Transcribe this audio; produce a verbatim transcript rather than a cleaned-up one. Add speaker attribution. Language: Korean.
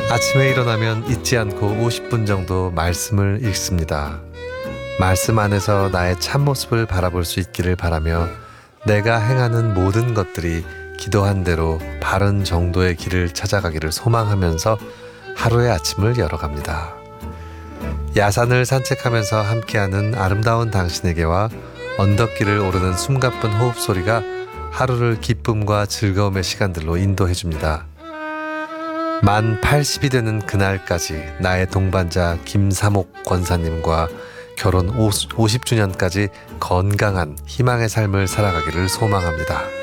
Speaker 1: 아침에 일어나면 잊지 않고 오십 분 정도 말씀을 읽습니다. 말씀 안에서 나의 참모습을 바라볼 수 있기를 바라며 내가 행하는 모든 것들이 기도한 대로 바른 정도의 길을 찾아가기를 소망하면서 하루의 아침을 열어갑니다. 야산을 산책하면서 함께하는 아름다운 당신에게와 언덕길을 오르는 숨가쁜 호흡 소리가 하루를 기쁨과 즐거움의 시간들로 인도해줍니다. 만 팔십이 되는 그날까지 나의 동반자 김삼옥 권사님과 결혼 오십 주년까지 건강한 희망의 삶을 살아가기를 소망합니다.